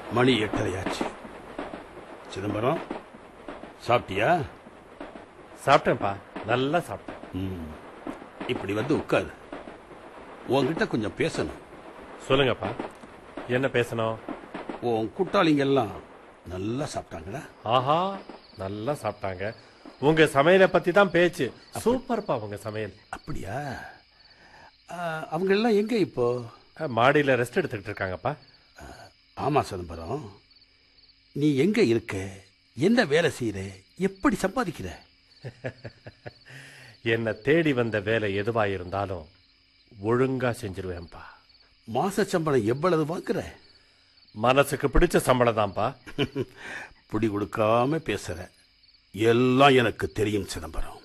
மணி 8:30 சிதம்பரம், சாப்பிட்டியா? சாப்பிட்டேன்ப்பா, நல்லா சாப்பிட்டேன். இப்படி வந்து உட்காரு, உன்கிட்ட கொஞ்சம் பேசணும். சொல்லுங்கப்பா, என்ன பேசணும்? உன் கூட்டாளிங்க எல்லாம் நல்லா சாப்பிட்டாங்களா? ஆஹா, நல்லா சாப்பிட்டாங்க. உங்க சமையலை பத்தி தான் பேச்சு. சூப்பர்ப்பா உங்க சமையல். அப்படியா? அவங்க எல்லாம் எங்க இப்போ? மாடியில ரெஸ்ட் எடுத்துக்கிட்டு இருக்காங்கப்பா. ஆமா சிதம்பரம், நீ எங்க இருக்க, என்ன வேலை செய்யற, எப்படி சம்பாதிக்கிற? என்ன தேடி வந்த வேலை எதுவா இருந்தாலும் ஒழுங்கா செஞ்சிருவேன்பா. மாச சம்பளம் எவ்வளவு வாங்குற? மனசுக்கு பிடிச்ச சம்பளம் தான்ப்பா. புடி கொடுக்காம பேசுற. எல்லாம் எனக்கு தெரியும் சிதம்பரம்,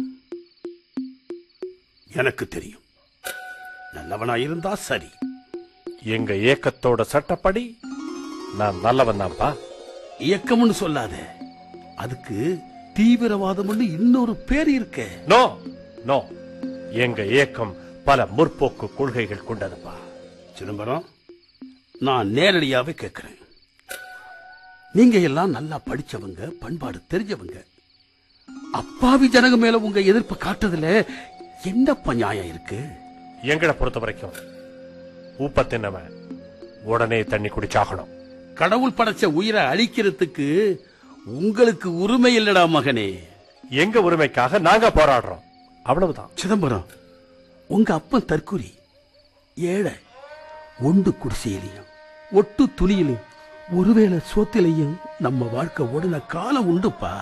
எனக்கு தெரியும். நல்லவனா இருந்தா சரி. எங்க இயக்கத்தோட சட்டப்படி நான் நல்லவன் தான்ப்பா. இயக்கம்னு சொல்லாத, அதுக்கு தீவிரவாதம்னு இன்னொரு பேர் இருக்க. நோ நோ, எங்க இயக்கம் பல முற்போக்கு கொள்கைகள் கொண்டதுப்பா. சிதம்பரம், நான் நேரடியாவே கேட்கிறேன். நீங்க எல்லாம் நல்லா படிச்சவங்க, பண்பாடு தெரிஞ்சவங்க. அப்பாவி ஜனங்க மேல உங்க எதிர்ப்பு காட்டுறதுல என்னப்பா நியாயம் இருக்கு? எங்களை பொறுத்த வரைக்கும் உப்ப தின்னவன் உடனே தண்ணி குடிச்சாகணும். கடவுள் படைச்ச உயிரை அழிக்கிறதுக்கு உங்களுக்கு உரிமை இல்லடா மகனே. எங்க உரிமைக்காக நாங்க போராடுறோம், அவ்வளவுதான். சிதம்பரம், உங்க அப்பன் தற்கொலை, ஏழை, ஒண்டு குடிசையிலையும் ஒட்டு துணியிலும் ஒருவேளை சோத்திலையும் நம்ம வாழ்க்கை உடனே காலம் உண்டுப்பா.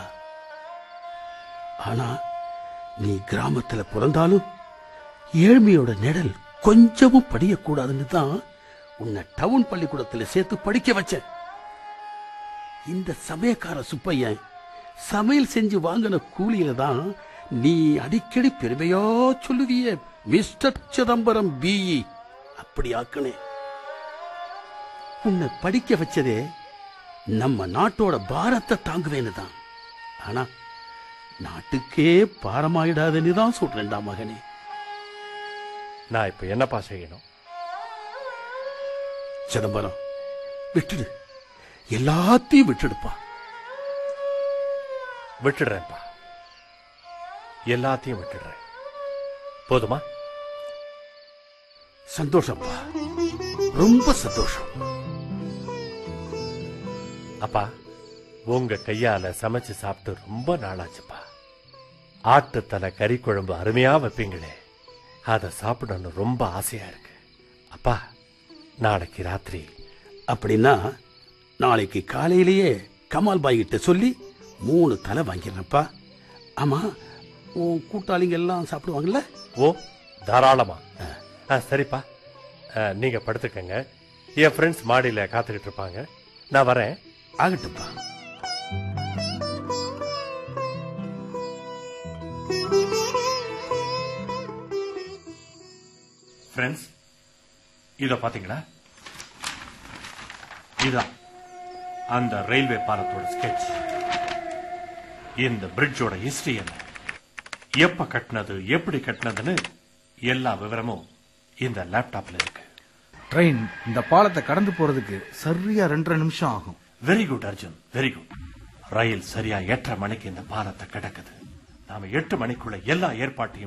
ஆனா நீ கிராமத்துல பிறந்தாலும் ஏழ்மையோட நிழல் கொஞ்சமும் படியக்கூடாதுன்னு தான் உன்னை டவுன் பள்ளிக்கூடத்துல சேர்த்து படிக்க வச்ச. இந்த சமயக்கார சுப்பையன் சமையல் செஞ்சு வாங்கின கூலியில தான் நீ அடிக்கடி பெருமையா சொல்லுவிய மிஸ்டர் சிதம்பரம் பிஇ அப்படி ஆக்கனே. உன்னை படிக்க வச்சதே நம்ம நாட்டோட பாரத்தை தாங்குவேன்னு தான். ஆனா நாட்டுக்கே பாரமாயிடாதுன்னு தான் சொல்றேன்டா மகனே. நான் இப்ப என்னப்பா செய்யணும்? சிதம்பரம், விட்டுடு, எல்லாத்தையும் விட்டுடுப்பா. விட்டுடுறேன்ப்பா, எல்லாத்தையும் விட்டுடுறேன். போதுமா? சந்தோஷம்ப்பா, ரொம்ப சந்தோஷம். அப்பா, உங்க கையால சமைச்சு சாப்பிட்டு ரொம்ப நாளாச்சுப்பா. ஆட்டுத்தலை கறி குழம்பு அருமையா வைப்பீங்களே, அதை சாப்பிடணும்னு ரொம்ப ஆசையா இருக்கு. அப்பா, நாளைக்கு ராத்திரி. அப்படின்னா நாளைக்கு காலையிலேயே கமால் பாய் கிட்ட சொல்லி 3 தலை வாங்கிடுறப்பா. ஆமா, உன் கூட்டாளிங்க எல்லாம் சாப்பிடுவாங்கல்ல? ஓ, தாராளமா. சரிப்பா, நீங்க படுத்துக்கங்க. என் ஃப்ரெண்ட்ஸ் மாடியில காத்துக்கிட்டு இருப்பாங்க. நான் வரேன். ஆகட்டும்பா. ஃப்ரெண்ட்ஸ், இத பாத்தீங்களா? இதான் அந்த ரயில்வே பாலத்தோட ஸ்கெட்ச். இந்த பிரிட்ஜோட ஹிஸ்டரி என்ன, எப்ப கட்டினது, எப்படி கட்டினதுன்னு எல்லா விவரமும் இந்த லேப்டாப்ல இருக்கு. ட்ரெயின் இந்த பாலத்தை கடந்து போறதுக்கு சரியா 2.5 நிமிஷம் ஆகும். Very good Arjun, very good. ரயில் சரியா 8:30 மணிக்கு இந்த பாலத்தை கடக்குது. நாம 8 மணிக்குள்ள எல்லா ஏற்பாட்டையும்